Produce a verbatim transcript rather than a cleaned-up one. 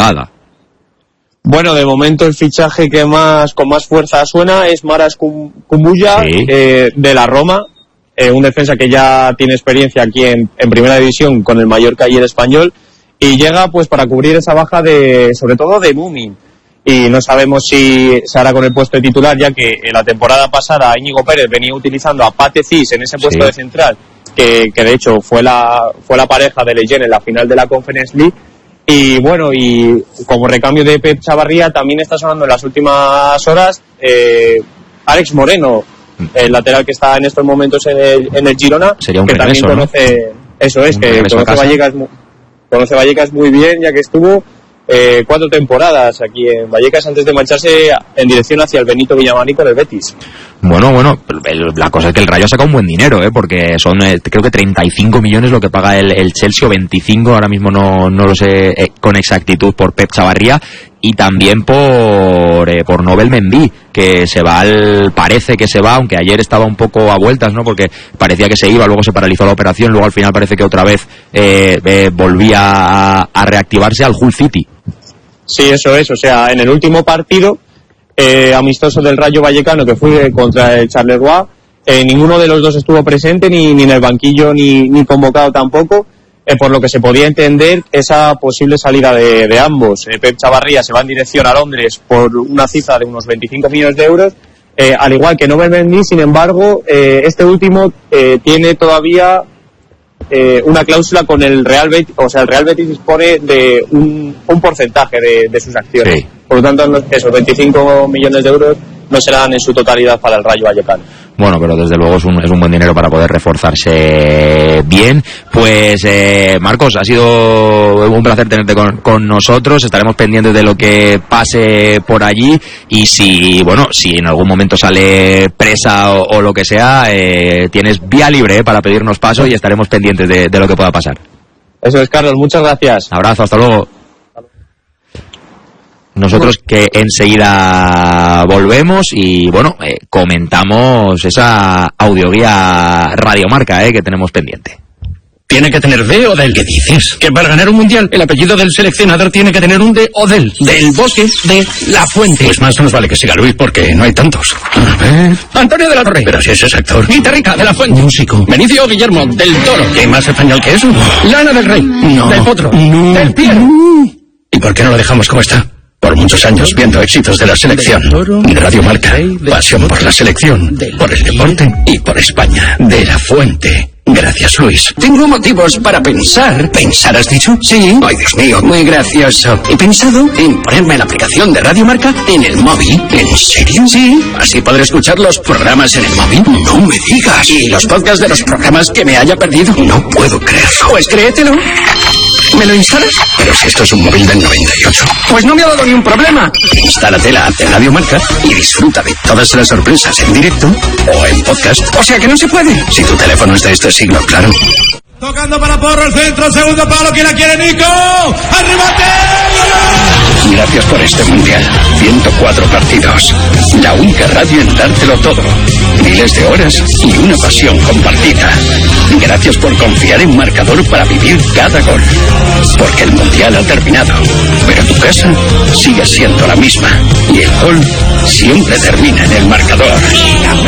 llegada. Bueno, de momento el fichaje que más con más fuerza suena es Maras Kumbulla, sí. eh, de la Roma, eh, un defensa que ya tiene experiencia aquí en, en Primera División con el Mallorca y el Español, y llega pues para cubrir esa baja de, sobre todo de Mumin. Y no sabemos si se hará con el puesto de titular, ya que en la temporada pasada Íñigo Pérez venía utilizando a Pate Cis en ese puesto sí. de central, que, que de hecho fue la fue la pareja de Leyen en la final de la Conference League. Y bueno, y como recambio de Pep Chavarría también está sonando en las últimas horas eh, Alex Moreno, el lateral que está en estos momentos en el, en el Girona, sería un que también regreso, conoce, ¿no? Eso es, un que conoce Vallecas, conoce Vallecas muy bien, ya que estuvo Eh, cuatro temporadas aquí en Vallecas antes de marcharse en dirección hacia el Benito Villamarín con el Betis. Bueno, bueno, el, la cosa es que el Rayo ha sacado un buen dinero, ¿eh? Porque son eh, creo que treinta y cinco millones lo que paga el, el Chelsea, o veinticinco, ahora mismo no, no lo sé eh, con exactitud, por Pep Chavarría, y también por eh, por Nobel Mendy, que se va al, parece que se va, aunque ayer estaba un poco a vueltas, ¿no? Porque parecía que se iba, luego se paralizó la operación, luego al final parece que otra vez eh, eh, volvía a, a reactivarse al Hull City. Sí, eso es, o sea, en el último partido eh, amistoso del Rayo Vallecano, que fue contra el Charleroi, eh, ninguno de los dos estuvo presente, ni, ni en el banquillo, ni, ni convocado tampoco, eh, por lo que se podía entender esa posible salida de, de ambos. Eh, Pep Chavarría se va en dirección a Londres por una cifra de unos veinticinco millones de euros, eh, al igual que Nobel Mendy. Sin embargo, eh, este último eh, tiene todavía Eh, una cláusula con el Real Betis, o sea, el Real Betis dispone de un, un porcentaje de, de sus acciones. Sí. Por lo tanto, esos veinticinco millones de euros no serán en su totalidad para el Rayo Vallecano. Bueno, pero desde luego es un, es un buen dinero para poder reforzarse bien. Pues eh, Marcos, ha sido un placer tenerte con, con nosotros. Estaremos pendientes de lo que pase por allí, y si, bueno, si en algún momento sale presa o, o lo que sea, eh, tienes vía libre eh, para pedirnos paso, y estaremos pendientes de, de lo que pueda pasar. Eso es, Carlos, muchas gracias. Abrazo, hasta luego. Nosotros que enseguida volvemos y, bueno, eh, comentamos esa audioguía Radiomarca eh, que tenemos pendiente. Tiene que tener de o del. ¿Qué dices? Que para ganar un mundial el apellido del seleccionador tiene que tener un de o del. Del Bosque de La Fuente. Pues más nos vale que siga Luis, porque no hay tantos. A ver. Antonio de la Torre. Pero si ese es actor. Guitarrica de La Fuente. Músico. Benicio Guillermo del Toro. ¿Qué más español que eso? Lana del Rey. No. Del Potro. No. Del Piero. No. ¿Y por qué no lo dejamos como está? Por muchos años viendo éxitos de la selección. Radio Marca, pasión por la selección, por el deporte y por España. De La Fuente. Gracias, Luis. Tengo motivos para pensar. ¿Pensar has dicho? Sí. Ay, Dios mío, muy gracioso. He pensado en ponerme la aplicación de Radio Marca en el móvil. ¿En serio? Sí. Así podré escuchar los programas en el móvil. No me digas. ¿Y los podcasts de los programas que me haya perdido? No puedo creerlo. Pues créetelo. ¿Me lo instalas? Pero si esto es un móvil del noventa y ocho. Pues no me ha dado ni un problema. Instálate la app de Radio Marca y disfruta de todas las sorpresas en directo o en podcast. O sea que no se puede. Si tu teléfono es de este siglo, claro. Tocando para Porro, el centro, segundo palo, ¿quién la quiere, Nico? ¡Arribate! Gracias por este mundial. ciento cuatro partidos. La única radio en dártelo todo. Miles de horas y una pasión compartida. Gracias por confiar en Marcador para vivir cada gol. Porque el mundial ha terminado, pero tu casa sigue siendo la misma. Y el gol siempre termina en el marcador.